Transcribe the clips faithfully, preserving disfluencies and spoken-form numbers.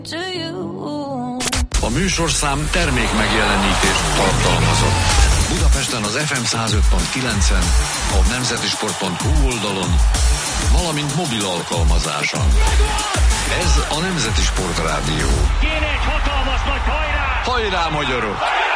A műsorszám termék megjelenítést tartalmazott. Budapesten az ef em száz öt pont kilencen, a nemzetisport pont hu oldalon, valamint mobil alkalmazáson. Ez a Nemzeti Sport Rádió. Kéne egy hatalmas nagy hajrá! Hajrá, magyarok!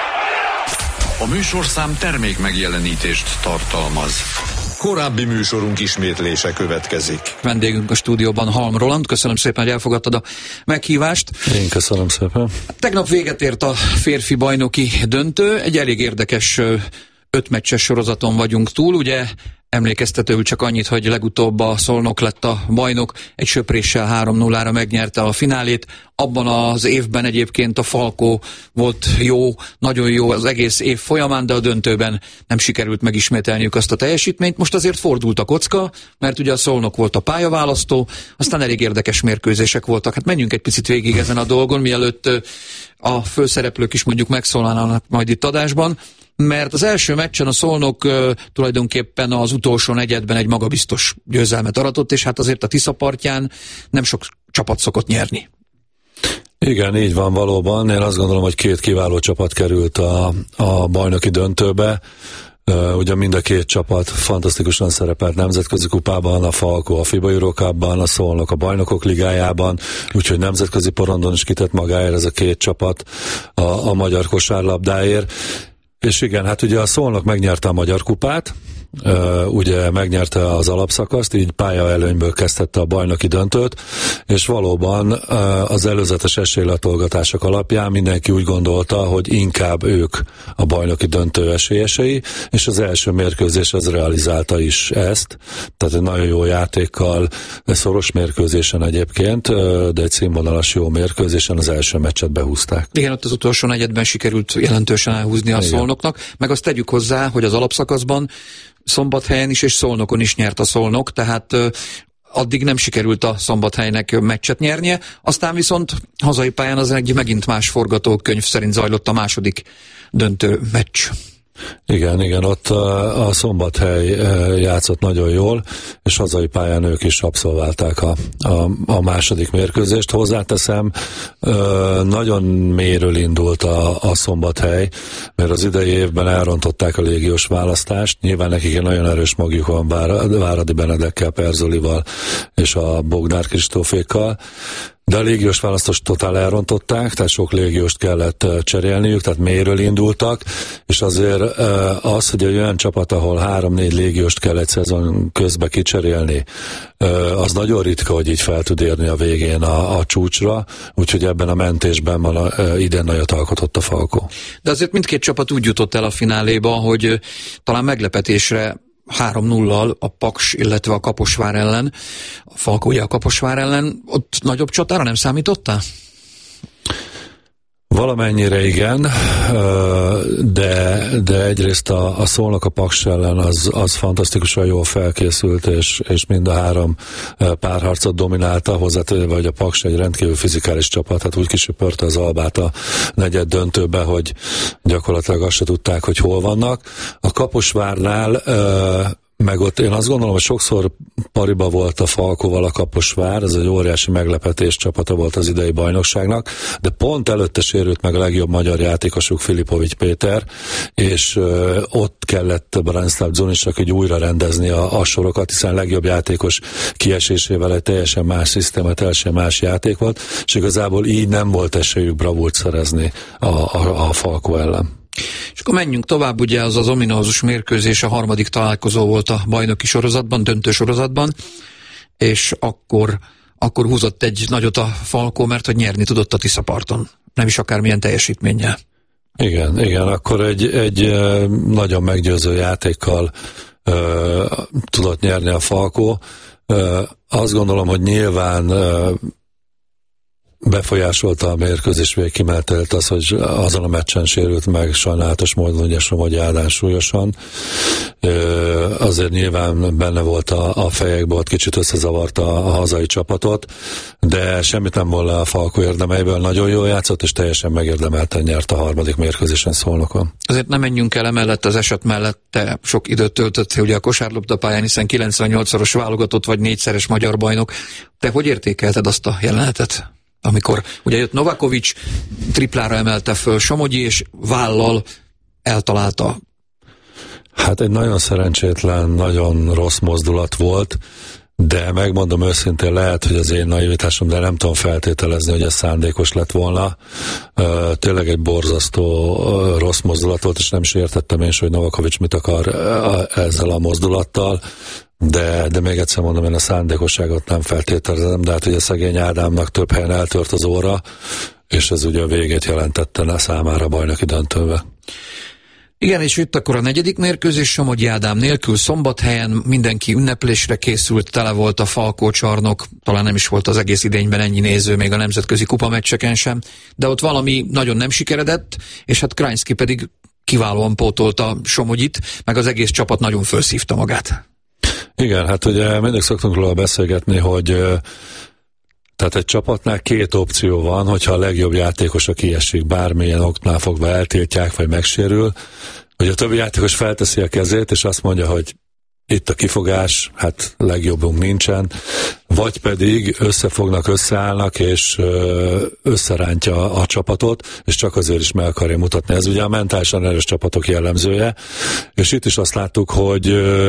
A műsorszám termék megjelenítést tartalmaz. Korábbi műsorunk ismétlése következik. Vendégünk a stúdióban Halm Roland. Köszönöm szépen, hogy elfogadtad a meghívást. Én köszönöm szépen. Tegnap véget ért a férfi bajnoki döntő. Egy elég érdekes ötmeccses sorozaton vagyunk túl, ugye? Emlékeztetőül csak annyit, hogy legutóbb a Szolnok lett a bajnok, egy söpréssel három nullára megnyerte a finálét. Abban az évben egyébként a Falkó volt jó, nagyon jó az egész év folyamán, de a döntőben nem sikerült megismételniük azt a teljesítményt. Most azért fordult a kocka, mert ugye a Szolnok volt a pályaválasztó, aztán elég érdekes mérkőzések voltak. Hát menjünk egy picit végig ezen a dolgon, mielőtt a főszereplők is mondjuk megszólalnának majd itt adásban. Mert az első meccsen a Szolnok uh, tulajdonképpen az utolsó negyedben egy magabiztos győzelmet aratott, és hát azért a Tisza partján nem sok csapat szokott nyerni. Igen, így van valóban. Én azt gondolom, hogy két kiváló csapat került a, a bajnoki döntőbe. Uh, ugye mind a két csapat fantasztikusan szerepelt nemzetközi kupában, a Falkó a FIBA Eurocupban, a Szolnok a Bajnokok Ligájában, úgyhogy nemzetközi porondon is kitett magáért ez a két csapat a, a magyar kosárlabdáért. És igen, hát ugye a Szolnok megnyerte a Magyar Kupát, Uh, ugye megnyerte az alapszakaszt, így pályaelőnyből kezdhette a bajnoki döntőt, és valóban uh, az előzetes esélylatolgatások alapján mindenki úgy gondolta, hogy inkább ők a bajnoki döntő esélyesei, és az első mérkőzés az realizálta is ezt, tehát egy nagyon jó játékkal, szoros mérkőzésen egyébként, uh, de egy színvonalas jó mérkőzésen az első meccset behúzták. Igen, ott az utolsó negyedben sikerült jelentősen elhúzni a Szolnoknak, meg azt tegyük hozzá, hogy az alapszakaszban Szombathelyen is és Szolnokon is nyert a Szolnok, tehát uh, addig nem sikerült a Szombathelynek meccset nyernie, aztán viszont hazai pályán az egy megint más forgatókönyv szerint zajlott a második döntő meccs. Igen, igen, ott a, a Szombathely játszott nagyon jól, és hazai pályán ők is abszolválták a, a, a második mérkőzést. Hozzáteszem, nagyon mélyről indult a, a Szombathely, mert az idei évben elrontották a légiós választást. Nyilván nekik egy nagyon erős magjuk van Váradi Benedekkel, Perzolival és a Bognár Kristófékkal, de a légiós választást totál elrontották, tehát sok légióst kellett cserélniük, tehát mélyről indultak, és azért az, hogy egy olyan csapat, ahol három-négy légióst kell egy szezon közbe kicserélni, az nagyon ritka, hogy így fel tud érni a végén a, a csúcsra, úgyhogy ebben a mentésben van idén nagyot alkotott a Falkó. De azért mindkét csapat úgy jutott el a fináléba, hogy talán meglepetésre három nullal a Paks, illetve a Kaposvár ellen, a Falkó ugye a Kaposvár ellen, ott nagyobb csatára nem számítottál? Valamennyire igen, de, de egyrészt a, a Szolnok a Paks ellen az, az fantasztikusan jól felkészült, és, és mind a három párharcot dominálta, hozzátéve, hogy a Paks egy rendkívül fizikális csapat, hát úgy kisöpörte az Albát a negyed döntőbe, hogy gyakorlatilag azt se tudták, hogy hol vannak. A Kaposvárnál meg ott én azt gondolom, hogy sokszor pariba volt a Falkóval a Kaposvár, ez egy óriási meglepetés csapata volt az idei bajnokságnak, de pont előtte sérült meg a legjobb magyar játékosuk Filipovics Péter, és ö, ott kellett Branislav Dzunicsnak így újra rendezni a, a sorokat, hiszen a legjobb játékos kiesésével egy teljesen más szisztéma, teljesen más játék volt, és igazából így nem volt esélyük bravúrt szerezni a, a, a Falkó ellen. És akkor menjünk tovább, ugye az az ominózus mérkőzés, a harmadik találkozó volt a bajnoki sorozatban, döntő sorozatban, és akkor, akkor húzott egy nagyot a Falkó, mert hogy nyerni tudott a Tiszaparton, nem is akármilyen teljesítménnyel. Igen, igen, akkor egy, egy nagyon meggyőző játékkal uh, tudott nyerni a Falkó. Uh, azt gondolom, hogy nyilván uh, befolyásolta a mérkőzés végkimenetelt az, hogy azon a meccsen sérült meg sajnálatos módon ugye Somogyi Ádám súlyosan. Azért nyilván benne volt a, a fejekben, ott kicsit összezavarta a, a hazai csapatot, de semmit nem volt le a Falkó érdemeiből, nagyon jól játszott, és teljesen megérdemelten nyert a harmadik mérkőzésen Szolnokon. Azért nem menjünk el emellett az eset mellett, te sok időt töltöttél ugye a kosárlabdapályán, hiszen kilencvennyolcszoros válogatott vagy négyszeres magyar bajnok. Te hogy értékelted azt a jelenetet? amikor ugye jött Novakovics, triplára emelte föl Somogyi, és vállal eltalálta. Hát egy nagyon szerencsétlen, nagyon rossz mozdulat volt, de megmondom őszintén, lehet, hogy az én naivitásom, de nem tudom feltételezni, hogy ez szándékos lett volna. Uh, tényleg egy borzasztó uh, rossz mozdulat volt, és nem is értettem én, hogy Novakovics mit akar uh, ezzel a mozdulattal, de, de még egyszer mondom, én a szándékosságot nem feltételezem, de hát ugye szegény Ádámnak több helyen eltört az óra, és ez ugye a végét jelentette a számára a bajnoki döntőbe. Igen, és jött akkor a negyedik mérkőzés, Somogyi Ádám nélkül, Szombathelyen, mindenki ünneplésre készült, tele volt a Falkó csarnok, talán nem is volt az egész idényben ennyi néző, még a nemzetközi kupameccseken sem, de ott valami nagyon nem sikeredett, és hát Krajnszky pedig kiválóan pótolta Somogyit, meg az egész csapat nagyon felszívta magát. Igen, hát ugye mindig szoktunk róla beszélgetni, hogy tehát egy csapatnál két opció van, hogyha a legjobb játékosa kiesik, bármilyen oknál fogva eltiltják, vagy megsérül, hogy a többi játékos felteszi a kezét, és azt mondja, hogy itt a kifogás, hát legjobbunk nincsen, vagy pedig összefognak, összeállnak, és összerántja a csapatot, és csak azért is meg akarja mutatni. Ez ugye a mentálisan erős csapatok jellemzője, és itt is azt láttuk, hogy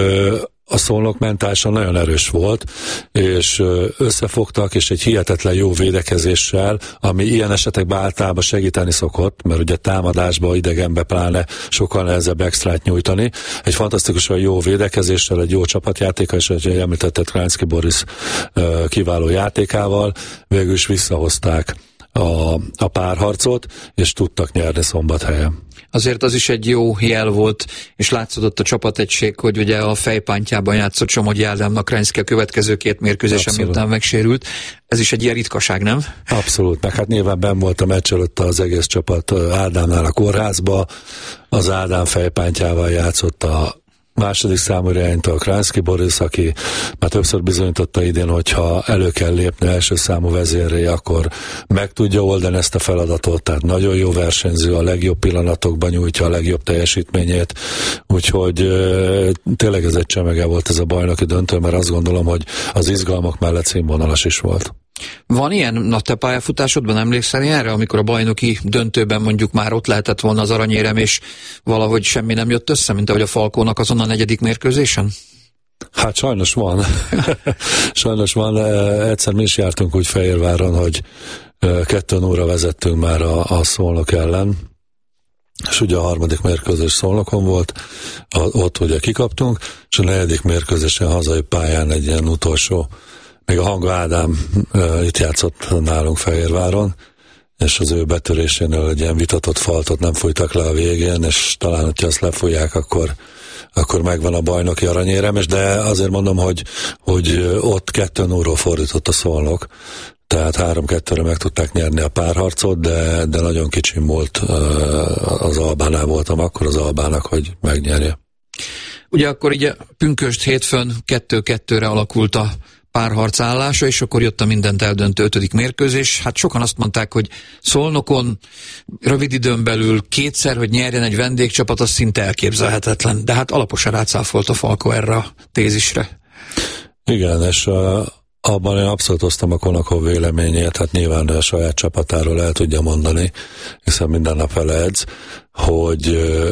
a Szolnok mentálisan nagyon erős volt, és összefogtak, és egy hihetetlen jó védekezéssel, ami ilyen esetekben általában segíteni szokott, mert ugye támadásba, idegenbe pláne sokkal nehezebb extrát nyújtani. Egy fantasztikusan jó védekezéssel, egy jó csapatjátéka, és egy említettet Krajnszky Boris kiváló játékával végül is visszahozták a, a párharcot, és tudtak nyerni Szombathelyen. Azért az is egy jó jel volt, és látszódott a csapategység, hogy ugye a fejpántjában játszott Somogyi Ádámnak Krajnszky a következő két mérkőzésen, miután megsérült. Ez is egy ilyen ritkaság, nem? Abszolút, meg hát nyilván benn volt a meccs előtt az egész csapat Ádámnál a kórházba, az Ádám fejpántjával játszott a második számú irányító Krajnszky Boris, aki már többször bizonyította idén, hogyha elő kell lépni első számú vezérré, akkor meg tudja oldani ezt a feladatot, tehát nagyon jó versenyző, a legjobb pillanatokban nyújtja a legjobb teljesítményét, úgyhogy e, tényleg ez egy csemege volt ez a bajnoki döntő, mert azt gondolom, hogy az izgalmak mellett színvonalas is volt. Van ilyen a te pályafutásodban, emlékszel erre, amikor a bajnoki döntőben mondjuk már ott lehetett volna az aranyérem, és valahogy semmi nem jött össze, mint ahogy a Falkónak azon a negyedik mérkőzésen? Hát sajnos van. sajnos van. Egyszer mi is jártunk úgy Fehérváron, hogy kettő óra vezettünk már a, a Szolnok ellen, és ugye a harmadik mérkőzés Szolnokon volt, ott ugye kikaptunk, és a negyedik mérkőzésen hazai pályán egy ilyen utolsó, még a Hanga Ádám uh, itt játszott nálunk Fehérváron, és az ő betörésénél egy ilyen vitatott faltot nem fújtak le a végén, és talán, hogyha azt lefújják, akkor, akkor megvan a bajnoki aranyérem, és de azért mondom, hogy, hogy ott kettő nullról fordított a Szolnok, tehát három-kettőre meg tudták nyerni a párharcot, de, de nagyon kicsim volt, uh, az Albánál voltam akkor az Albának, hogy megnyerje. Ugye akkor így pünkösd hétfőn kettő-kettőre alakult a párharc állása, és akkor jött a mindent eldöntő ötödik mérkőzés. Hát sokan azt mondták, hogy Szolnokon rövid időn belül kétszer, hogy nyerjen egy vendégcsapat, az szinte elképzelhetetlen. De hát alaposan rácáfolt a Falko erre a tézisre. Igen, és uh, abban én abszolút osztom a Konakov véleményét, hát nyilván a saját csapatáról el tudja mondani, hiszen minden nap vele edz, hogy uh,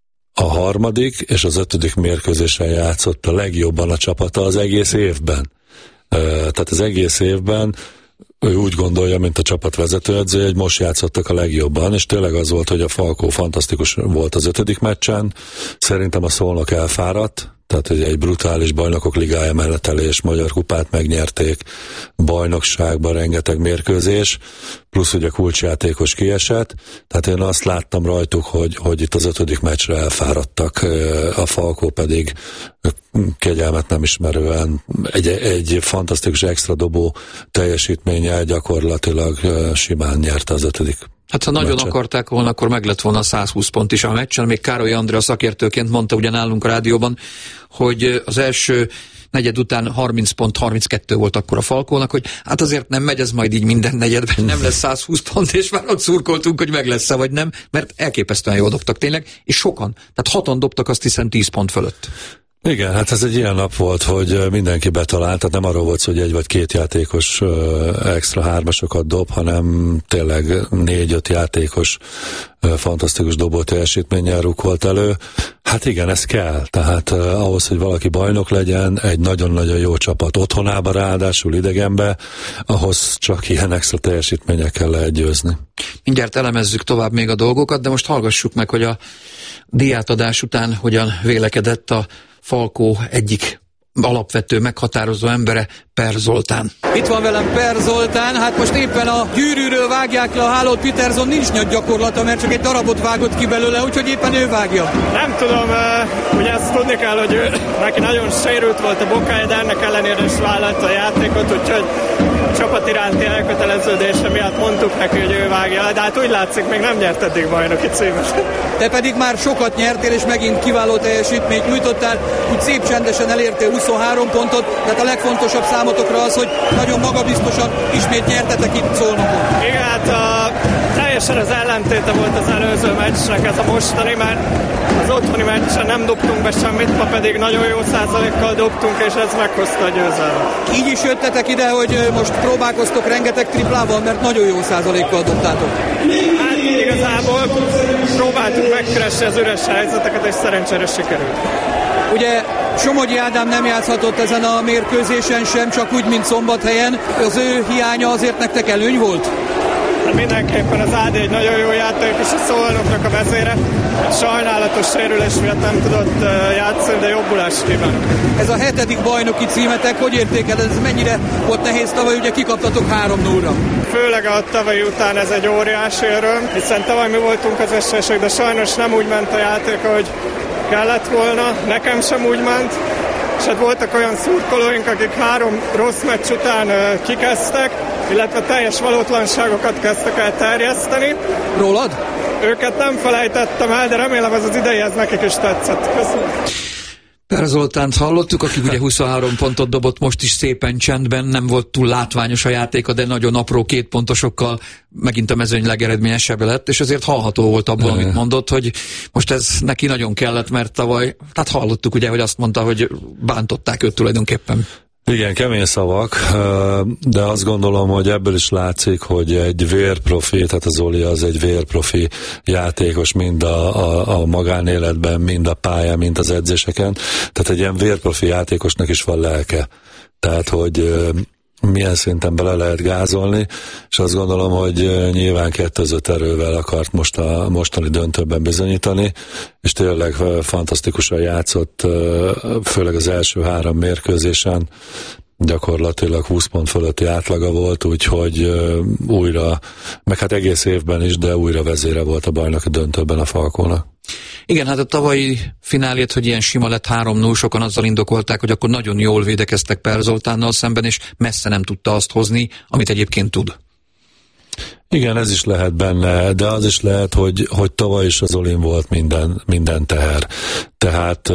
a harmadik és az ötödik mérkőzésen játszott a legjobban a csapata az egész évben. Tehát az egész évben ő úgy gondolja, mint a csapat vezetőedző, hogy most játszottak a legjobban, és tényleg az volt, hogy a Falkó fantasztikus volt az ötödik meccsen. Szerintem a Szolnok elfáradt, tehát hogy egy brutális bajnokok ligája menetelés, magyar kupát megnyerték, bajnokságban rengeteg mérkőzés, plusz ugye kulcsjátékos kiesett, tehát én azt láttam rajtuk, hogy, hogy itt az ötödik meccsre elfáradtak, a Falkó pedig kegyelmet nem ismerően egy, egy fantasztikus extra dobó teljesítménnyel gyakorlatilag simán nyerte az ötödik. Hát ha nagyon meccset. akarták volna, akkor meg lett volna százhúsz pont is a meccsen. Még Károly Andrea szakértőként mondta ugye nálunk a rádióban, hogy az első negyed után harminc pont harminckettő volt akkor a Falkónak, hogy hát azért nem megy ez majd így minden negyedben, nem lesz százhúsz pont, és már ott szurkoltunk, hogy meg lesz-e vagy nem, mert elképesztően jól dobtak tényleg, és sokan, tehát hatan dobtak, azt hiszem tíz pont fölött. Igen, hát ez egy ilyen nap volt, hogy mindenki betalált, tehát nem arról volt, hogy egy vagy két játékos extra hármasokat dob, hanem tényleg négy-öt játékos fantasztikus dobó teljesítménnyel rukkolt elő. Hát igen, ez kell, tehát eh, ahhoz, hogy valaki bajnok legyen, egy nagyon-nagyon jó csapat otthonába, ráadásul idegenbe, ahhoz csak ilyen extra teljesítményekkel lehet győzni. Mindjárt elemezzük tovább még a dolgokat, de most hallgassuk meg, hogy a díjátadás után hogyan vélekedett a Falkó egyik alapvető, meghatározó embere, Per Zoltán. Itt van velem Per Zoltán, hát most éppen a gyűrűről vágják le a hálót, Peterson nincs nagy gyakorlata, mert csak egy darabot vágott ki belőle, úgyhogy éppen ő vágja. Nem tudom, ugye ezt tudni kell, hogy ő, neki nagyon sérült volt a bokája, de ennek ellenére is vállalta a játékot, úgyhogy a csapat iránti elköteleződése miatt mondtuk neki, hogy ő vágja le, de hát úgy látszik, még nem nyert eddig bajnoki címet. Te pedig már sokat nyertél, és megint kiváló teljesítményt nyújtottál, úgy szép csendesen elértél huszonhárom pontot, tehát a legfontosabb számotokra az, hogy nagyon magabiztosan ismét nyertetek itt Szolnokon. Igen, hát a, teljesen az ellentéte volt az előző meccsnek ez a mostani, mert az otthoni meccsen nem dobtunk be semmit, ma pedig nagyon jó százalékkal dobtunk, és ez meghozta a győzelmet. Így is jöttetek ide, hogy most próbálkoztok rengeteg triplával, mert nagyon jó százalékkal dobtátok. Hát igazából próbáltuk megkeresni az üres helyzeteket, és szerencsére sikerült. Ugye Somogyi Ádám nem játszhatott ezen a mérkőzésen sem, csak úgy, mint Szombathelyen. Az ő hiánya azért nektek előny volt? Hát mindenképpen az Ádi egy nagyon jó játék, és a Szolnoknak a vezére. Sajnálatos sérülés miatt nem tudott játszani, de jobbulást kívánok. Ez a hetedik bajnoki címetek, hogy értékeled, ez mennyire volt nehéz tavaly, ugye kikaptatok három nullra? Főleg a tavalyi után ez egy óriási öröm, hiszen tavaly mi voltunk az esélyesek, de sajnos nem úgy ment a játék, ahogy kellett volna, nekem sem úgy ment, és hát voltak olyan szurkolóink, akik három rossz meccs után uh, kikezdtek, illetve teljes valótlanságokat kezdtek el terjeszteni. Rólad? Őket nem felejtettem el, de remélem ez az idejéhez nekik is tetszett. Köszönöm. Per Zoltánt hallottuk, aki ugye huszonhárom pontot dobott, most is szépen csendben, nem volt túl látványos a játéka, de nagyon apró kétpontosokkal megint a mezőny legeredményesebb lett, és azért hallható volt abból, amit mondott, hogy most ez neki nagyon kellett, mert tavaly, tehát hallottuk ugye, hogy azt mondta, hogy bántották őt tulajdonképpen. Igen, kemény szavak, de azt gondolom, hogy ebből is látszik, hogy egy vérprofi, tehát az Zoli az egy vérprofi játékos mind a, a, a magánéletben, mind a pályán, mind az edzéseken. Tehát egy ilyen vérprofi játékosnak is van lelke. Tehát, hogy milyen szinten bele lehet gázolni, és azt gondolom, hogy nyilván kettőzött erővel akart most a mostani döntőben bizonyítani, és tényleg fantasztikusan játszott, főleg az első három mérkőzésen, gyakorlatilag húsz pont fölötti átlaga volt, úgyhogy újra, meg hát egész évben is, de újra vezére volt a bajnoki döntőben a Falkónak. Igen, hát a tavalyi finálét, hogy ilyen sima lett három null, sokan azzal indokolták, hogy akkor nagyon jól védekeztek Per Zoltánnal szemben, és messze nem tudta azt hozni, amit egyébként tud. Igen, ez is lehet benne, de az is lehet, hogy, hogy tavaly is az Olin volt minden, minden teher. Tehát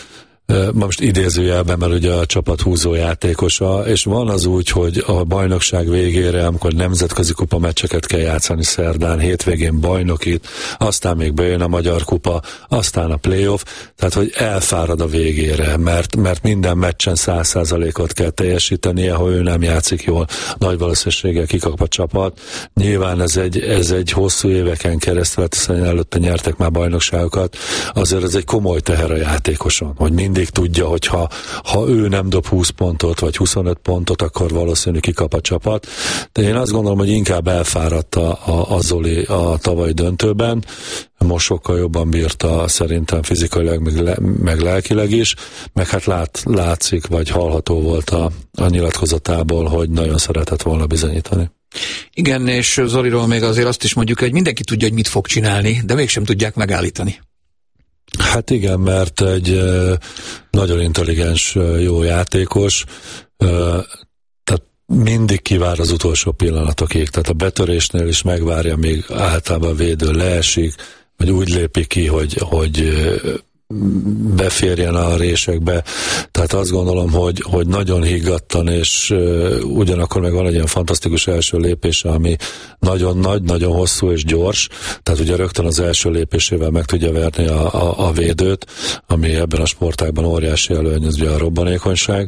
most idézőjelben, mert ugye a csapat húzó játékosa, és van az úgy, hogy a bajnokság végére, amikor nemzetközi kupa meccseket kell játszani szerdán, hétvégén bajnokit, aztán még bejön a Magyar Kupa, aztán a playoff, tehát hogy elfárad a végére, mert, mert minden meccsen száz százalékot kell teljesítenie, ha ő nem játszik jól, nagy valószínűséggel kikap a csapat. Nyilván ez egy, ez egy hosszú éveken keresztül, hiszen előtte nyertek már bajnokságokat, azért ez egy komoly teher a játékoson, hogy mindig tudja, hogy ha, ha ő nem dob húsz pontot, vagy huszonöt pontot, akkor valószínű kikap a csapat. De én azt gondolom, hogy inkább elfáradt a, a, a Zoli a tavalyi döntőben, most sokkal jobban bírta szerintem fizikailag, meg, le, meg lelkileg is, meg hát lát, látszik, vagy hallható volt a, a nyilatkozatából, hogy nagyon szeretett volna bizonyítani. Igen, és Zoliról még azért azt is mondjuk, hogy mindenki tudja, hogy mit fog csinálni, de mégsem tudják megállítani. Hát igen, mert egy nagyon intelligens, jó játékos, tehát mindig kivár az utolsó pillanatokig, tehát a betörésnél is megvárja, még általában a védő leesik, vagy úgy lépi ki, hogy, hogy beférjen a résekbe. Tehát azt gondolom, hogy, hogy nagyon higgadtan, és uh, ugyanakkor meg van egy ilyen fantasztikus első lépése, ami nagyon nagy, nagyon hosszú és gyors, tehát ugye rögtön az első lépésével meg tudja verni a, a, a védőt, ami ebben a sportágban óriási előny, ez ugye a robbanékonyság.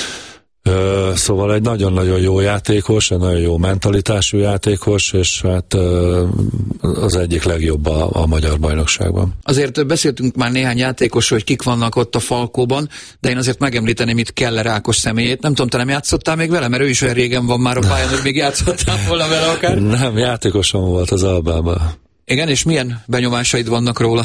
Uh, szóval egy nagyon-nagyon jó játékos, egy nagyon jó mentalitású játékos, és hát uh, az egyik legjobb a, a magyar bajnokságban. Azért beszéltünk már néhány játékosról, hogy kik vannak ott a Falkóban, de én azért megemlíteném itt Keller Ákos személyét. Nem tudom, te nem játszottál még vele, mert ő is olyan régen van már a pályán, hogy még játszottál volna vele akár? Nem, játékosom volt az Albában. Igen, és milyen benyomásaid vannak róla?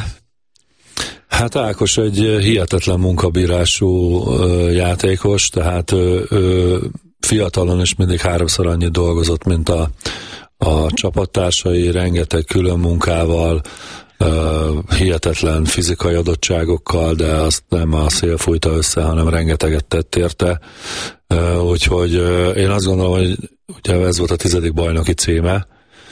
Hát Ákos egy hihetetlen munkabírású ö, játékos, tehát ö, ö, fiatalon is mindig háromszor annyit dolgozott, mint a, a csapattársai, rengeteg külön munkával, ö, hihetetlen fizikai adottságokkal, de azt nem a szél fújta össze, hanem rengeteget tett érte. Ö, úgyhogy ö, én azt gondolom, hogy ugye ez volt a tizedik bajnoki címe,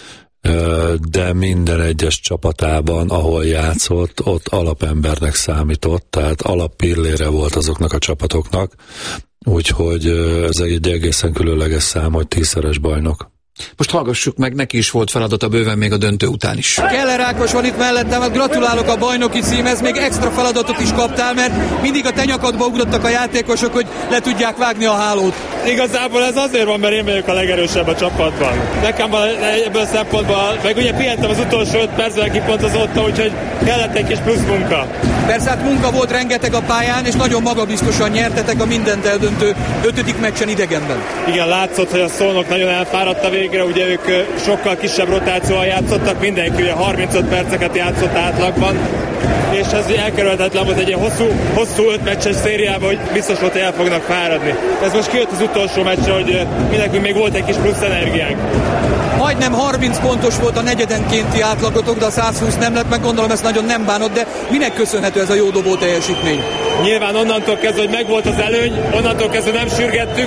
de minden egyes csapatában, ahol játszott, ott alapembernek számított, tehát alappillére volt azoknak a csapatoknak, úgyhogy ez egy egészen különleges szám, hogy tízszeres bajnok. Most hallgassuk meg, neki is volt feladata bőven még a döntő után is. Keller Ákos van itt mellettem, hát gratulálok a bajnoki címhez, még extra feladatot is kaptál, mert mindig a te nyakadba ugrottak a játékosok, hogy le tudják vágni a hálót. Igazából ez azért van, mert én vagyok a legerősebb a csapatban. Nekem van ebből a szempontból, meg ugye pihentem az utolsó öt percben kipontozottam, úgyhogy kellett egy kis plusz munka. Persze hát munka volt rengeteg a pályán, és nagyon magabiztosan nyertetek a mindent eldöntő ötödik meccsen idegenben. Igen, látszott, hogy a Szolnok nagyon elfáradt a végre, ugye ők sokkal kisebb rotációval játszottak, mindenki ugye harmincöt perceket játszott átlagban, és ez elkerülhetetlen volt egy ilyen hosszú, hosszú öt meccses szériában, hogy biztos volt, hogy el fognak fáradni. Ez most kijött az utolsó meccsre, hogy mindenki még volt egy kis plusz energiánk. Majdnem harminc pontos volt a negyedenkénti átlagotok, de a száz húsz nem lett, meg gondolom ezt nagyon nem bánod, de minek köszönhető ez a jó dobó teljesítmény? Nyilván onnantól kezdve, hogy megvolt az előny, onnantól kezdve nem sürgettük,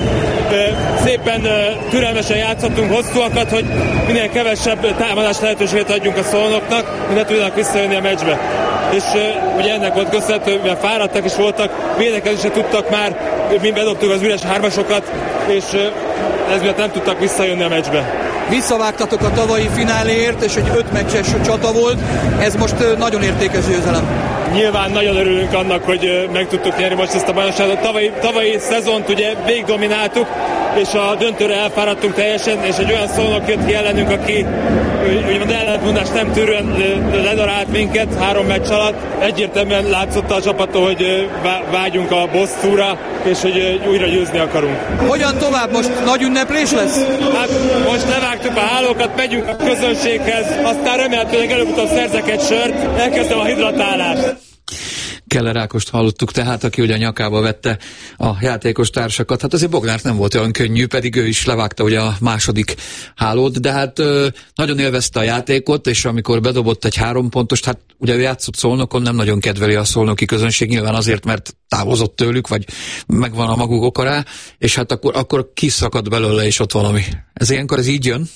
szépen türelmesen játszottunk hosszúakat, hogy minél kevesebb támadás lehetőséget adjunk a Szolnoknak, hogy ne tudjanak visszajönni a meccsbe. És uh, ugye ennek volt köszönhető, mert fáradtak is voltak, védekezésre tudtak már, mi bedobtuk az üres hármasokat, és uh, ez miatt nem tudtak visszajönni a meccsbe. Visszavágtatok a tavalyi fináléért, és egy öt meccses csata volt, ez most uh, nagyon értékes győzelem. Nyilván nagyon örülünk annak, hogy uh, meg tudtuk nyerni most ezt a bajnokságot. Tavalyi, tavalyi szezont ugye végigdomináltuk, és a döntőre elfáradtunk teljesen, és egy olyan Szolnok jött ki ellenünk, aki úgymond ellentmondást nem tűrően ledarált minket három meccs alatt. Egyértelműen látszott a csapattól, hogy vágyunk a bosszúra, és hogy újra győzni akarunk. Hogyan tovább? Most nagy ünneplés lesz? Hát most levágtuk a hálókat, megyünk a közönséghez, aztán remélhetőleg előbb-utóbb szerzek egy sört, elkezdem a hidratálást. Keller Ákost hallottuk tehát, aki ugye a nyakába vette a játékos társakat. Hát azért Bognárt nem volt olyan könnyű, pedig ő is levágta ugye a második hálót, de hát ö, nagyon élvezte a játékot, és amikor bedobott egy három pontost, hát ugye ő játszott Szolnokon, nem nagyon kedveli a szolnoki közönség, nyilván azért, mert távozott tőlük, vagy megvan a maguk oka rá, és hát akkor, akkor kiszakad belőle, és ott valami. Ez ilyenkor ez így jön?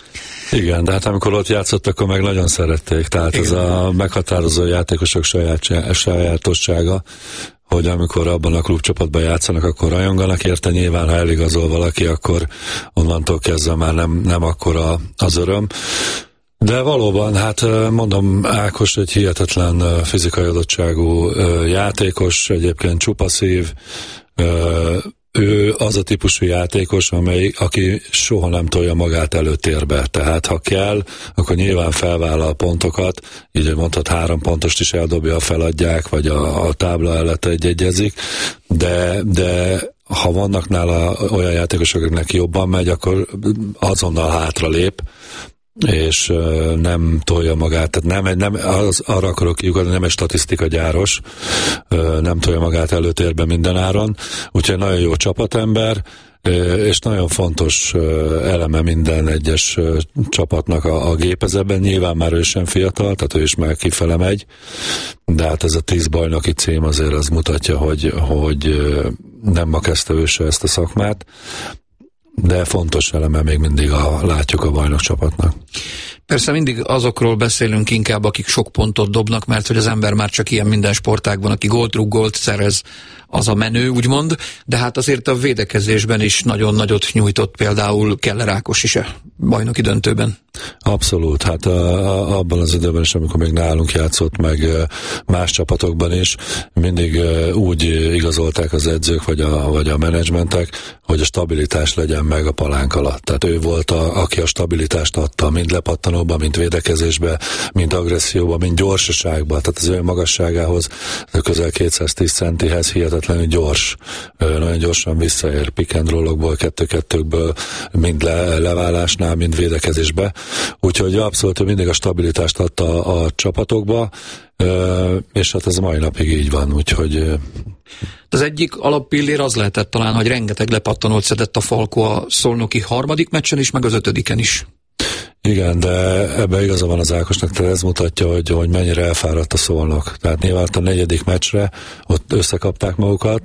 Igen, de hát amikor ott játszott, akkor meg nagyon szerették, tehát igen. Ez a meghatározó játékosok saját, sajátossága, hogy amikor abban a klubcsapatban játszanak, akkor rajonganak érte, nyilván ha eligazol valaki, akkor onnantól kezdve már nem, nem akkora az öröm. De valóban, hát mondom, Ákos egy hihetetlen fizikai adottságú játékos, egyébként csupaszív, ő az a típusú játékos, amely, aki soha nem tolja magát előtérbe. Tehát ha kell, akkor nyilván felvállal pontokat, így hogy mondhat, három pontost is eldobja, feladják, vagy a, a tábla előtt egy-egyezik, de, de ha vannak nála olyan játékosok, akiknek jobban megy, akkor azonnal hátra lép, és uh, nem tolja magát, tehát nem, nem az, arra akarok kiugodni, nem egy statisztika gyáros, uh, nem tolja magát előtérbe mindenáron, úgyhogy nagyon jó csapatember, uh, és nagyon fontos uh, eleme minden egyes uh, csapatnak a, a gépezetben, nyilván már ő sem fiatal, tehát ő is már kifele megy, de hát ez a tíz bajnoki cím azért az mutatja, hogy, hogy uh, nem ma kezdte ő se ezt a szakmát, de fontos eleme még mindig a, látjuk a bajnokcsapatnak. Persze mindig azokról beszélünk inkább, akik sok pontot dobnak, mert hogy az ember már csak ilyen minden sportágban, aki gólt rúg, gólt szerez, az a menő, úgymond, de hát azért a védekezésben is nagyon nagyot nyújtott például Keller Ákos is a bajnoki döntőben. Abszolút, hát a, a, abban az időben is, amikor még nálunk játszott, meg más csapatokban is, mindig úgy igazolták az edzők, vagy a, vagy a menedzsmentek, hogy a stabilitás legyen meg a palánk alatt. Tehát ő volt, a, aki a stabilitást adta, mind lepattanóban, mind védekezésbe, mind agresszióban, mind gyorsaságban. Tehát az ő magasságához, közel kétszáztíz centihez hihetetlenül gyors, nagyon gyorsan visszaér pick and rollokból, kettő-kettőkből, mind le, leválásnál, mind védekezésbe. Úgyhogy abszolút mindig a stabilitást adta a, a csapatokba, és hát ez mai napig így van, úgyhogy... Az egyik alappillér az lehetett talán, hogy rengeteg lepattanót szedett a Falko a szolnoki harmadik meccsen is, meg az ötödiken is. Igen, de ebben igaza van az Ákosnak, tehát ez mutatja, hogy, hogy mennyire elfáradt a Szolnok. Tehát nyilván a negyedik meccsre ott összekapták magukat,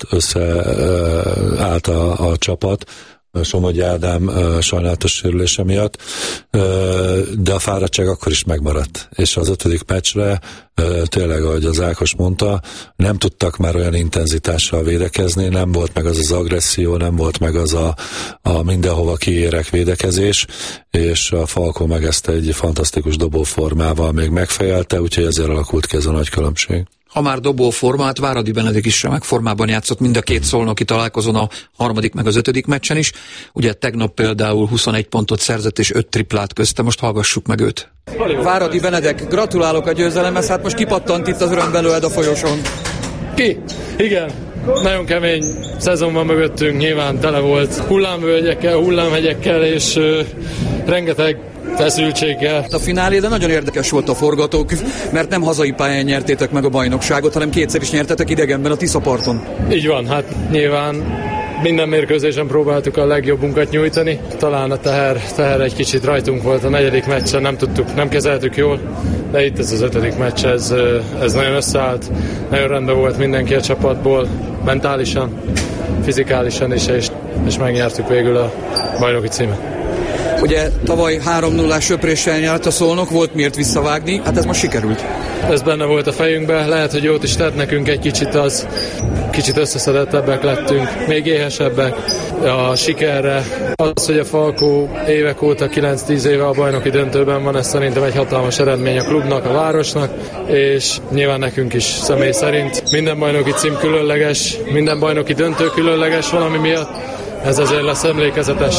összeállt a, a csapat, Somogyi Ádám uh, sajnálatos sérülése miatt, uh, de a fáradtság akkor is megmaradt. És az ötödik meccsre uh, tényleg, ahogy az Ákos mondta, nem tudtak már olyan intenzitással védekezni, nem volt meg az az agresszió, nem volt meg az a, a mindenhova kiérek védekezés, és a Falko meg ezt egy fantasztikus dobóformával még megfejelte, úgyhogy ezért alakult ki ez a nagy különbség. Ha már dobó formát, Váradi Benedek is remek formában játszott mind a két szolnoki találkozón, a harmadik meg az ötödik meccsen is. Ugye tegnap például huszonegy pontot szerzett és öt triplát közte, most hallgassuk meg őt. Váradi Benedek, gratulálok a győzelemhez, hát most kipattant itt az öröm belőled a folyosón. Ki? Igen. Nagyon kemény szezon van mögöttünk, nyilván tele volt hullámvölgyekkel, hullámhegyekkel és uh, rengeteg feszültséggel. A finálé, de nagyon érdekes volt a forgatókönyv, mert nem hazai pályán nyertétek meg a bajnokságot, hanem kétszer is nyertetek idegenben a Tiszaparton. Így van, hát nyilván minden mérkőzésen próbáltuk a legjobbunkat nyújtani. Talán a teher, teher egy kicsit rajtunk volt a negyedik meccsen, nem tudtuk, nem kezeltük jól, de itt ez az ötödik meccs, ez, ez nagyon összeállt, nagyon rendben volt mindenki a csapatból, mentálisan, fizikálisan is, és, és megnyertük végül a bajnoki címet. Ugye tavaly három nullás söpréssel nyert a Szolnok, volt miért visszavágni, hát ez most sikerült. Ez benne volt a fejünkben, lehet, hogy jót is tett nekünk egy kicsit az, kicsit összeszedettebbek lettünk, még éhesebbek a sikerre. Az, hogy a Falko évek óta, kilenc-tíz éve a bajnoki döntőben van, ez szerintem egy hatalmas eredmény a klubnak, a városnak, és nyilván nekünk is személy szerint. Minden bajnoki cím különleges, minden bajnoki döntő különleges valami miatt, ez azért lesz emlékezetes.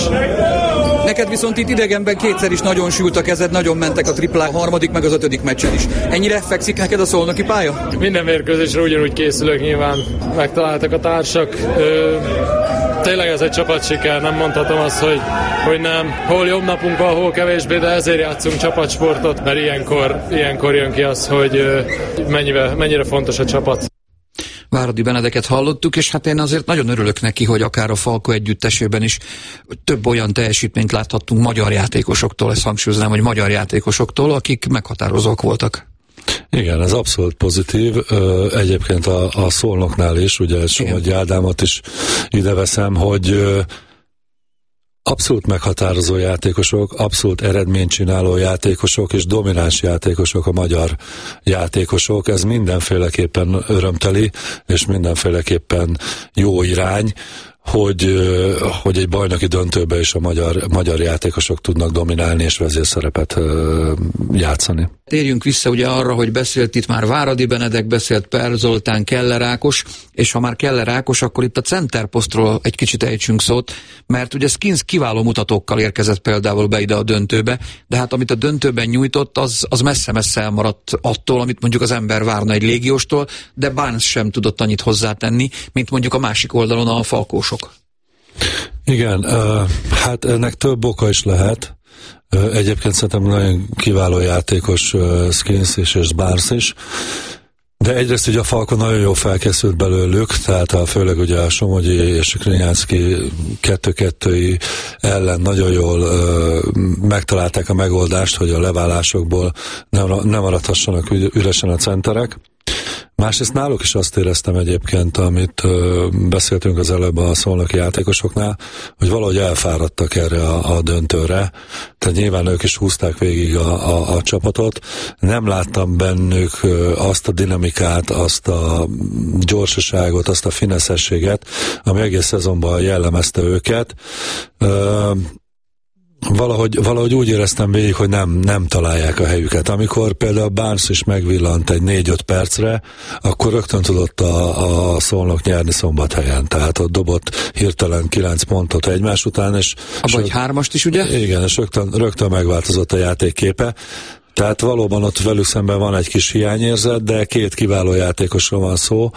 Neked viszont itt idegenben kétszer is nagyon sült a kezed, nagyon mentek a triplák, a harmadik meg az ötödik meccsen is. Ennyire fekszik neked a szolnoki pálya? Minden mérkőzésre ugyanúgy készülök, nyilván megtaláltak a társak. Ö, tényleg ez egy csapatsiker, nem mondhatom azt, hogy, hogy nem. Hol jobb napunk van, hol kevésbé, de ezért játszunk csapatsportot, mert ilyenkor, ilyenkor jön ki az, hogy mennyire, mennyire fontos a csapat. Váradi Benedeket hallottuk, és hát én azért nagyon örülök neki, hogy akár a Falko együttesében is több olyan teljesítményt láthattunk magyar játékosoktól, ezt hangsúlyoznám, hogy magyar játékosoktól, akik meghatározók voltak. Igen, ez abszolút pozitív. Egyébként a, a Szolnoknál is, ugye Somogyi Ádámot is ide veszem, hogy abszolút meghatározó játékosok, abszolút eredménycsináló játékosok és domináns játékosok a magyar játékosok. Ez mindenféleképpen örömteli, és mindenféleképpen jó irány, hogy, hogy egy bajnoki döntőbe is a magyar, magyar játékosok tudnak dominálni és vezérszerepet játszani. Térjünk vissza ugye arra, hogy beszélt itt már Váradi Benedek, beszélt Per Zoltán, Keller Ákos, és ha már Keller Ákos, akkor itt a centerposztról egy kicsit ejtsünk szót, mert ugye Skins kiváló mutatókkal érkezett például be ide a döntőbe, de hát amit a döntőben nyújtott, az, az messze-messze elmaradt attól, amit mondjuk az ember várna egy légióstól, de Barnes sem tudott annyit hozzátenni, mint mondjuk a másik oldalon a falkósok. Igen, uh, hát ennek több oka is lehet. Uh, egyébként szerintem nagyon kiváló játékos uh, Skins is és Barnes is. De egyrészt ugye a Falko nagyon jól felkészült belőlük, tehát a, főleg ugye a Somogyi és a Krinyánszky kettő-kettői ellen nagyon jól uh, megtalálták a megoldást, hogy a leválásokból nem, nem maradhassanak üresen a centerek. Másrészt náluk is azt éreztem egyébként, amit ö, beszéltünk az előbb a szolnoki játékosoknál, hogy valahogy elfáradtak erre a, a döntőre, tehát nyilván ők is húzták végig a, a, a csapatot. Nem láttam bennük ö, azt a dinamikát, azt a gyorsaságot, azt a fineszességet, ami egész szezonban jellemezte őket. Ö, Valahogy, valahogy úgy éreztem végig, hogy nem, nem találják a helyüket. Amikor például Barnes is megvillant egy négy-öt percre, akkor rögtön tudott a, a Szolnok nyerni Szombathelyen. Tehát ott dobott hirtelen kilenc pontot egymás után, és... Abba egy hármast is, ugye? Igen, és rögtön, rögtön megváltozott a játékképe. Tehát valóban ott velük szemben van egy kis hiányérzet, de két kiváló játékosról van szó,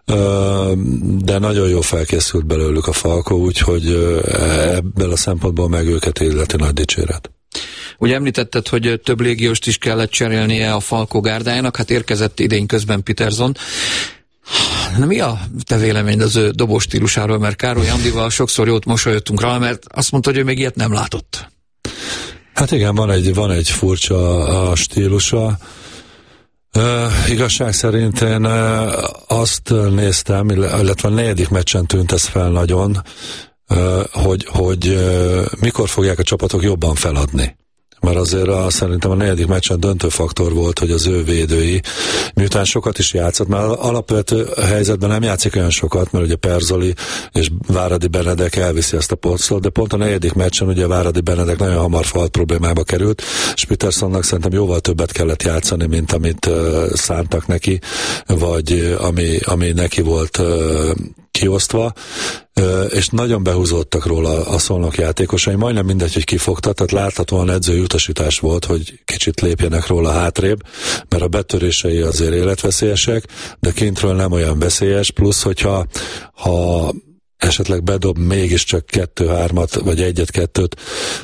de nagyon jól felkészült belőlük a Falko, úgyhogy ebből a szempontból meg őket illeti nagy dicséret. Ugye említetted, hogy több légióst is kellett cserélnie a Falko gárdájának, hát érkezett idén közben Peterson. Na, mi a te véleményed az ő dobós stílusáról, mert Károly Andival sokszor jót mosolyogtunk rá, mert azt mondta, hogy ő még ilyet nem látott. Hát igen, van egy, van egy furcsa a stílusa. Uh, igazság szerint én uh, azt néztem, illetve a negyedik meccsen tűnt ez fel nagyon, uh, hogy, hogy uh, mikor fogják a csapatok jobban feladni. Mert azért a, szerintem a negyedik meccsen döntő faktor volt, hogy az ő védői, miután sokat is játszott, már alapvető helyzetben nem játszik olyan sokat, mert ugye Perzoli és Váradi Benedek elviszi ezt a posztot, de pont a negyedik meccsen ugye Váradi Benedek nagyon hamar falt problémába került, és Petersonnak szerintem jóval többet kellett játszani, mint amit uh, szántak neki, vagy uh, ami, ami neki volt uh, kiosztva, és nagyon behúzódtak róla a Szolnok játékosai, majdnem mindegy, hogy kifogta, tehát láthatóan edzői utasítás volt, hogy kicsit lépjenek róla hátrébb, mert a betörései azért életveszélyesek, de kintről nem olyan veszélyes, plusz, hogyha ha esetleg bedob mégiscsak kettő-hármat, vagy egyet-kettőt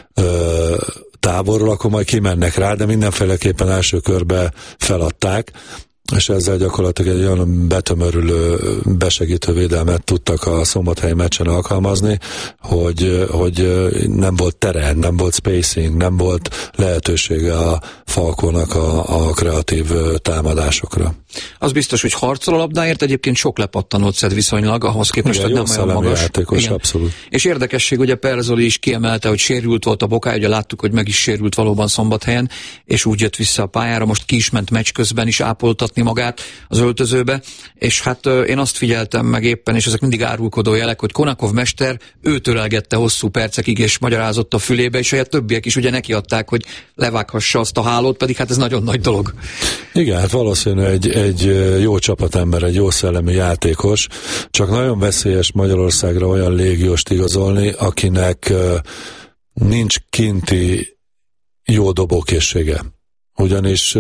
távolról, akkor majd kimennek rá, de mindenféleképpen első körbe feladták, és ezzel gyakorlatilag egy olyan betömörülő, besegítő védelmet tudtak a szombathelyi meccsen alkalmazni, hogy, hogy nem volt tere, nem volt spacing, nem volt lehetősége a Falkónak a, a kreatív támadásokra. Az biztos, hogy harcol a labdáért, egyébként sok lepattanót szed viszonylag, ahhoz képest, hogy nem olyan magas. Játékos, abszolút. És érdekesség, ugye Perzoli is kiemelte, hogy sérült volt a bokája, ugye láttuk, hogy meg is sérült valóban Szombathelyen, és úgy jött vissza a pályára, most ki is ment meccs közben is ápoltatni magát az öltözőbe, és hát én azt figyeltem meg éppen, és ezek mindig árulkodó jelek, hogy Konakov mester őt ölelgette hosszú percekig, és magyarázott a fülébe, és a többiek is ugye nekiadták, hogy levághassa azt a hálót, pedig hát ez nagyon nagy dolog. Igen, hát valószínű egy, egy jó csapatember, egy jó szellemű játékos, csak nagyon veszélyes Magyarországra olyan légióst igazolni, akinek nincs kinti jó dobókészsége. Ugyanis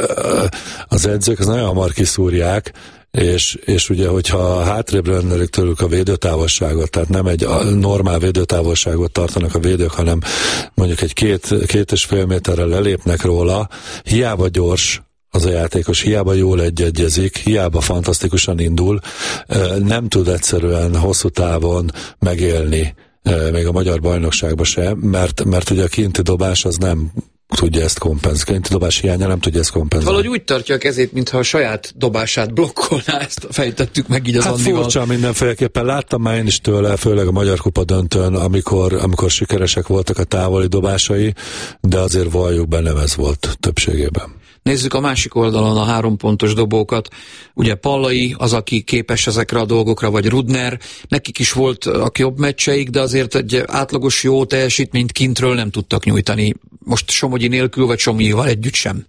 az edzők az nagyon hamar kiszúrják, és, és ugye, hogyha hátrébb rendelik tőlük a védőtávolságot, tehát nem egy normál védőtávolságot tartanak a védők, hanem mondjuk egy két, két és fél méterrel lelépnek róla, hiába gyors az a játékos, hiába jól egyegyezik, hiába fantasztikusan indul, nem tud egyszerűen hosszú távon megélni, még a magyar bajnokságban sem, mert, mert ugye a kinti dobás az nem tudja ezt kompenzálni. A dobás hiánya nem tudja ezt kompenzálni. Valahogy úgy tartja a kezét, mintha a saját dobását blokkolná, ezt fejtettük meg így az hát Andival. Furcsa mindenféleképpen. Láttam már én is tőle, főleg a Magyar Kupa döntőn, amikor, amikor sikeresek voltak a távoli dobásai, de azért valljuk be, nem ez volt többségében. Nézzük a másik oldalon a három pontos dobókat. Ugye Pallai az, aki képes ezekre a dolgokra, vagy Rudner. Nekik is volt a jobb meccseik, de azért egy átlagos jó teljesítményt kintről nem tudtak nyújtani. Most Somogyi nélkül, vagy Somogyival együtt sem.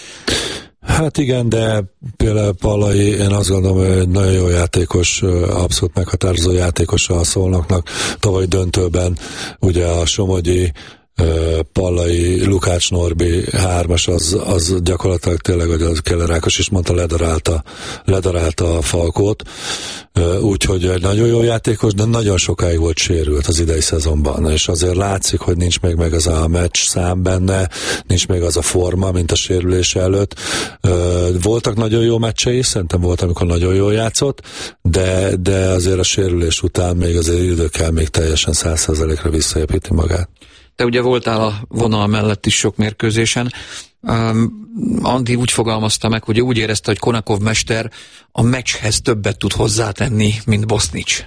Hát igen, de például Pallai, én azt gondolom, hogy egy nagyon jó játékos, abszolút meghatározó játékos a Szolnoknak. Tavaly döntőben ugye a Somogyi, Pallai, Lukács Norbi hármas, az, az gyakorlatilag tényleg, hogy az Keller Ákos is mondta, ledarálta, ledarálta a Falkót, úgyhogy egy nagyon jó játékos, de nagyon sokáig volt sérült az idei szezonban, és azért látszik, hogy nincs még meg az a meccs szám benne, nincs még az a forma, mint a sérülése előtt. Voltak nagyon jó meccsei, szerintem volt, amikor nagyon jól játszott, de, de azért a sérülés után még azért idő kell még teljesen száz százalékra visszaépíti magát. Te ugye voltál a vonal mellett is sok mérkőzésen. Um, Andi úgy fogalmazta meg, hogy úgy érezte, hogy Konakov mester a meccshez többet tud hozzátenni, mint Bosnic.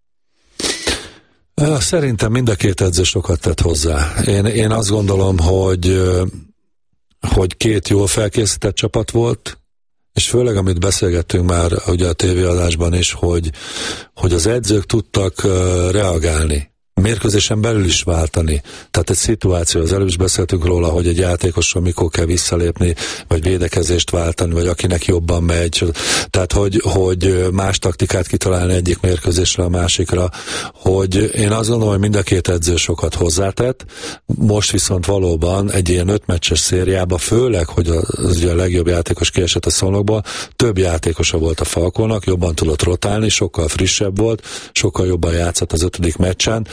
Szerintem mind a két edző sokat tett hozzá. Én, én azt gondolom, hogy, hogy két jól felkészített csapat volt, és főleg, amit beszélgettünk már ugye a tévéadásban is, hogy, hogy az edzők tudtak reagálni. Mérkőzésen belül is váltani. Tehát egy szituáció, az előbb is beszéltünk róla, hogy egy játékosról mikor kell visszalépni, vagy védekezést váltani, vagy akinek jobban megy. Tehát, hogy, hogy más taktikát kitalálni egyik mérkőzésre a másikra, hogy én azt gondolom, hogy mind a két edző sokat hozzátett. Most viszont valóban egy ilyen öt meccses szériában, főleg, hogy az ugye a legjobb játékos kiesett a Szolnokból, több játékosa volt a Falkónak, jobban tudott rotálni, sokkal frissebb volt, sokkal jobban játszott az ötödik meccsen.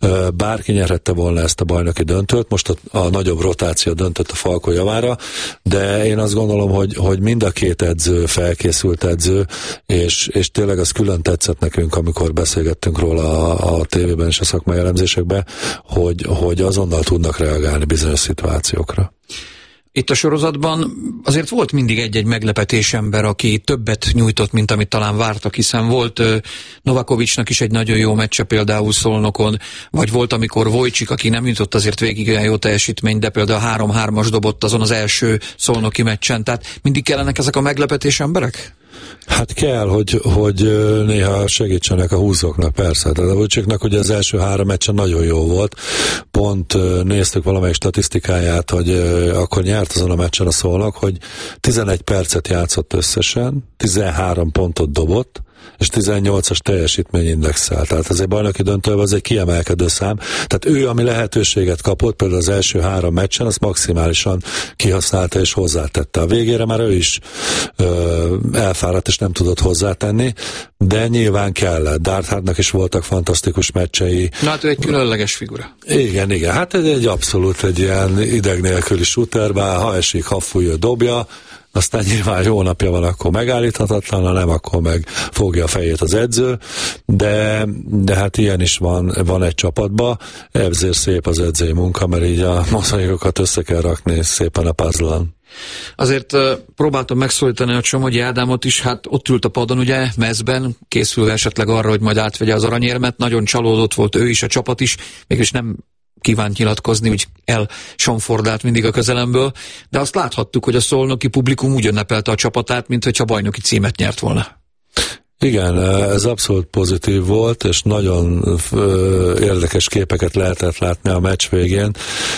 Bárki nyerhette volna ezt a bajnoki döntőt, most a, a nagyobb rotáció döntött a Falkó javára, de én azt gondolom, hogy, hogy mind a két edző felkészült edző, és, és tényleg az külön tetszett nekünk, amikor beszélgettünk róla a, a tévében és a szakmai elemzésekben, hogy, hogy azonnal tudnak reagálni bizonyos szituációkra. Itt a sorozatban azért volt mindig egy-egy meglepetés ember, aki többet nyújtott, mint amit talán vártak, hiszen volt uh, Novakovicsnak is egy nagyon jó meccse például Szolnokon, vagy volt, amikor Wojcik, aki nem jutott azért végig olyan jó teljesítmény, de például három-hármas dobott azon az első szolnoki meccsen, tehát mindig kellenek ezek a meglepetés emberek? Hát kell, hogy, hogy néha segítsenek a húzóknak, persze. De a Wojciknak ugye az első három meccsen nagyon jó volt. Pont néztük valamelyik statisztikáját, hogy akkor nyert azon a meccsen a Szolnok, hogy tizenegy percet játszott összesen, tizenhárom pontot dobott, és tizennyolcas teljesítményindexel. Tehát ez egy bajnoki döntőben az egy kiemelkedő szám. Tehát ő, ami lehetőséget kapott, például az első három meccsen, azt maximálisan kihasználta és hozzátette. A végére már ő is ö, elfáradt és nem tudott hozzátenni, de nyilván kellett. Darthardnak is voltak fantasztikus meccsei. Na hát ő egy különleges figura. Igen, igen. Hát ez egy abszolút egy ilyen ideg nélküli shooter, bár ha esik, ha fúj, dobja. Aztán nyilván jó napja van, akkor megállíthatatlan, ha nem, akkor meg fogja a fejét az edző, de, de hát ilyen is van, van egy csapatban, ezért szép az edzői munka, mert így a mozaikokat össze kell rakni szépen a puzzle-on. Azért uh, próbáltam megszólítani a Somogyi Ádámot is, hát ott ült a padon ugye, mezben, készülve esetleg arra, hogy majd átvegye az aranyérmet, nagyon csalódott volt ő is, a csapat is, mégis nem kívánt nyilatkozni, úgy elsonfordált mindig a közelemből, de azt láthattuk, hogy a szolnoki publikum úgy ünnepelte a csapatát, mint hogyha bajnoki címet nyert volna. Igen, ez abszolút pozitív volt, és nagyon érdekes képeket lehetett látni a meccs végén.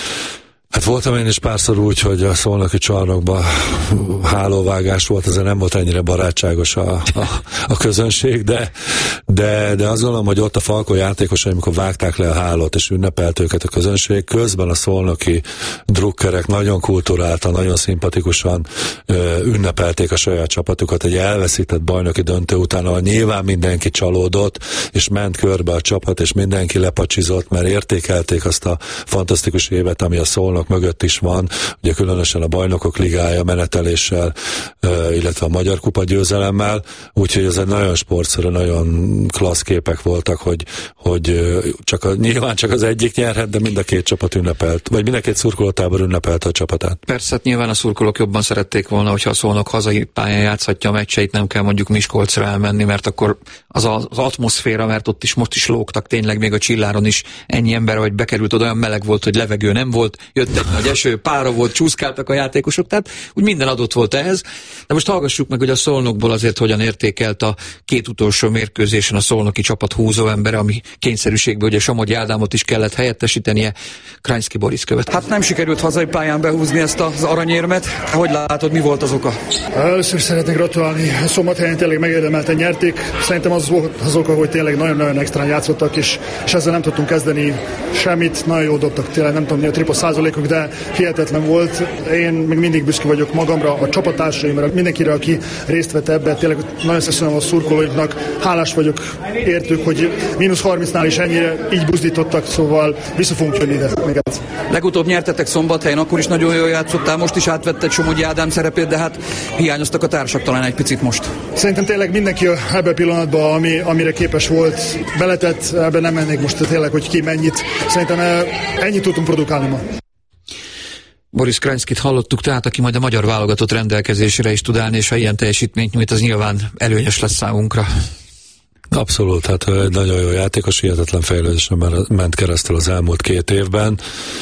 Hát voltam én is párszor úgy, hogy a szolnoki csarnokban hálóvágás volt, ezzel nem volt ennyire barátságos a, a, a közönség, de, de, de azt gondolom, hogy ott a Falkó játékosai, amikor vágták le a hálót és ünnepelt őket a közönség, közben a szolnoki drukkerek nagyon kulturáltan, nagyon szimpatikusan ö, ünnepelték a saját csapatukat egy elveszített bajnoki döntő után, ahol nyilván mindenki csalódott, és ment körbe a csapat, és mindenki lepacsizott, mert értékelték azt a fantasztikus évet, ami a Szolnok mögött is van, ugye különösen a Bajnokok Ligája meneteléssel, illetve a Magyar Kupa győzelemmel, úgyhogy ez egy nagyon sportszerű, nagyon klassz képek voltak, hogy, hogy csak a, nyilván csak az egyik nyerhet, de mind a két csapat ünnepelt, vagy mind a két szurkolótábor ünnepelte a csapatát. Persze, hát nyilván a szurkolók jobban szerették volna, hogyha a Szolnok hazai pályán játszhatja a meccseit, nem kell mondjuk Miskolcra elmenni, mert akkor az a, az atmoszféra, mert ott is most is lógtak, tényleg még a Csilláron is ennyi ember, hogy bekerült oda, olyan meleg volt, hogy levegő nem volt, jött egy nagy eső, pára volt, csúszkáltak a játékosok, tehát úgy minden adott volt ehhez. De most hallgassuk meg, hogy a Szolnokból azért hogyan értékelt a két utolsó mérkőzésen a szolnoki csapat húzó embere, ami kényszerűségből ugye Somogyi Ádámot is kellett helyettesítenie. Krajnszky Boris követ. Hát nem sikerült hazai pályán behúzni ezt az aranyérmet. Hogy látod, mi volt az oka? Először szeretnék gratulálni. Szombathelyen tényleg megérdemelten nyerték. Szerintem az volt az oka, hogy tényleg nagyon-nagyon extrán játszottak, és, és ezzel nem tudtunk kezdeni semmit. Nagyon jó dobtak, tényleg nem tudom, mi a tripla százalék, játékok, de hihetetlen volt. Én még mindig büszke vagyok magamra, a csapattársaimra, mindenkire, aki részt vett ebbe. Tényleg nagyon köszönöm a szurkolóiknak, hálás vagyok értük, hogy mínusz harmincnál is ennyire így buzdítottak, szóval vissza fogunk jönni ide. Még ez. Legutóbb nyertetek Szombathelyen, akkor is nagyon jól játszottál, most is átvetted Somogyi Ádám szerepét, de hát hiányoztak a társak talán egy picit most. Szerintem tényleg mindenki ebben a pillanatban, ami, amire képes volt, beletett, ebben nem mennék most tényleg, hogy ki mennyit. Szerintem ennyit tudtunk produkálni ma. Boris Krajnszkit hallottuk, tehát aki majd a magyar válogatott rendelkezésére is tud állni, és ha ilyen teljesítményt nyújt, az nyilván előnyös lesz számunkra. Abszolút, hát egy nagyon jó játékos, hihetetlen fejlődésen ment keresztül az elmúlt két évben,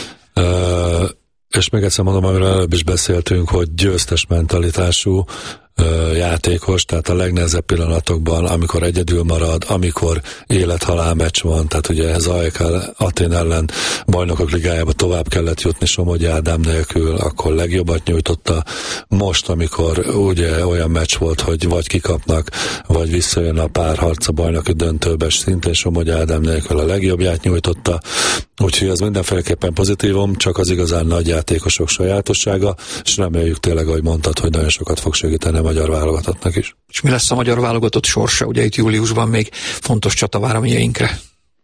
és még egyszer mondom, amiről előbb is beszéltünk, hogy győztes mentalitású játékos, tehát a legnehezebb pillanatokban, amikor egyedül marad, amikor élet-halál meccs van, tehát ugye ez á é ká Atén ellen bajnokok ligájába tovább kellett jutni Somogyi Ádám nélkül, akkor legjobbat nyújtotta. Most, amikor ugye olyan meccs volt, hogy vagy kikapnak, vagy visszajön a párharc a bajnoki döntőbe, és szintén Somogyi Ádám nélkül a legjobbját nyújtotta. Úgyhogy ez mindenféleképpen pozitívum, csak az igazán nagy játékosok sajátossága, és reméljük tényleg, ahogy mondtad, hogy nagyon sokat fog segíteni a magyar válogatottnak is. És mi lesz a magyar válogatott sorsa? Ugye itt júliusban még fontos csata vár a mieinkre.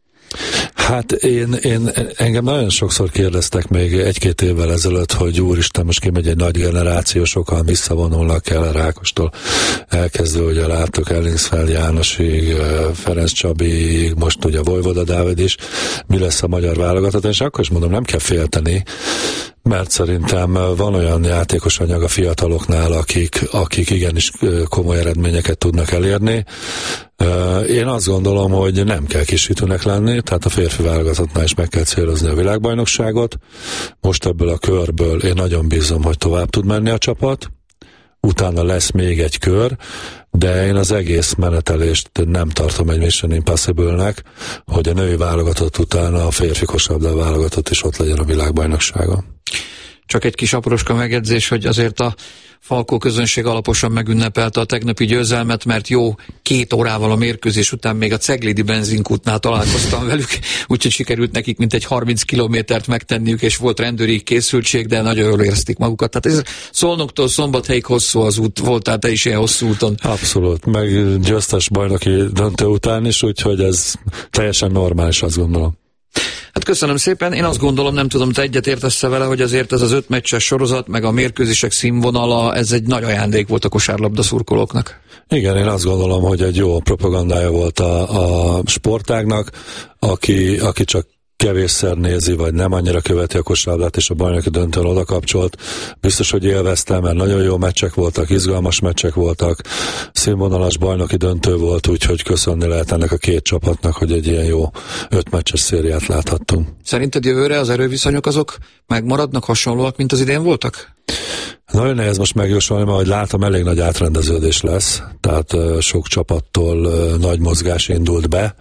Hát én, én, engem nagyon sokszor kérdeztek még egy-két évvel ezelőtt, hogy úristen, most kimegy egy nagy generáció, sokan visszavonulnak el Rákostól. Elkezdő, ugye láttuk Ellingsfeld Jánosig, Ferenc Csabi, most ugye Vojvoda Dávid is. Mi lesz a magyar válogatott? És akkor is mondom, nem kell félteni, mert szerintem van olyan játékos anyag a fiataloknál, akik, akik igenis komoly eredményeket tudnak elérni. Én azt gondolom, hogy nem kell kisütőnek lenni, tehát a férfi válogatottnál is meg kell célozni a világbajnokságot. Most ebből a körből én nagyon bízom, hogy tovább tud menni a csapat. Utána lesz még egy kör, de én az egész menetelést nem tartom egy Mission Impossible-nek, hogy a női válogatott utána a férfi kosárlabda válogatott is ott legyen a világbajnokságon. Csak egy kis apróska megjegyzés, hogy azért a Falkó közönség alaposan megünnepelte a tegnapi győzelmet, mert jó két órával a mérkőzés után még a Ceglidi benzinkútnál találkoztam velük, úgyhogy sikerült nekik mintegy harminc kilométert megtenniük, és volt rendőri készültség, de nagyon jól érezték magukat. Tehát ez Szolnoktól Szombathelyig hosszú az út, voltál te is ilyen hosszú úton. Abszolút, meg győztes bajnoki döntő után is, úgyhogy ez teljesen normális, azt gondolom. Hát köszönöm szépen, én azt gondolom, nem tudom, te egyet értesz-e vele, hogy azért ez az öt meccses sorozat, meg a mérkőzések színvonala, ez egy nagy ajándék volt a kosárlabda szurkolóknak. Igen, én azt gondolom, hogy egy jó propagandája volt a, a sportágnak, aki, aki csak kevésszer nézi, vagy nem annyira követi a kosárlabdát, és a bajnoki döntőn oda kapcsolt. Biztos, hogy élveztem, mert nagyon jó meccsek voltak, izgalmas meccsek voltak, színvonalas bajnoki döntő volt, úgyhogy köszönni lehet ennek a két csapatnak, hogy egy ilyen jó öt meccses szériát láthattunk. Szerinted jövőre az erőviszonyok azok megmaradnak, hasonlóak, mint az idén voltak? Nagyon nehéz most megjósolni, mert ahogy látom, elég nagy átrendeződés lesz, tehát uh, sok csapattól uh, nagy mozgás indult be,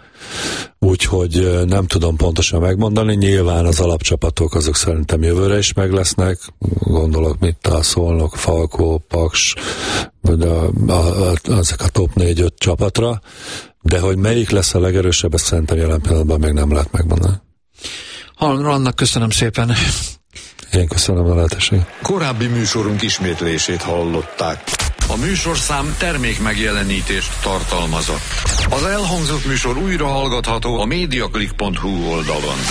úgyhogy uh, nem tudom pontosan megmondani, nyilván az alapcsapatok azok szerintem jövőre is meg lesznek, gondolok mit a Szolnok, Falkó, Paks, vagy a, a, a, ezek a top négy-öt csapatra, de hogy melyik lesz a legerősebb, ezt szerintem jelen pillanatban még nem lehet megmondani. Halmar Annak köszönöm szépen. Én köszönöm a lehetőséget. Korábbi műsorunk ismétlését hallották. A műsorszám termék megjelenítést tartalmazott. Az elhangzott műsor újra hallgatható a mediaclick pont hu oldalon.